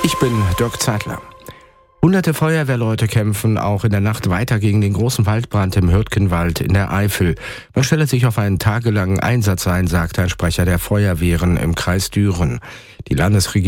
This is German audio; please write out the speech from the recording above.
Ich bin Dirk Zeitler. Hunderte Feuerwehrleute kämpfen auch in der Nacht weiter gegen den großen Waldbrand im Hürtgenwald in der Eifel. Man stelle sich auf einen tagelangen Einsatz ein, sagt ein Sprecher der Feuerwehren im Kreis Düren. Die Landesregierung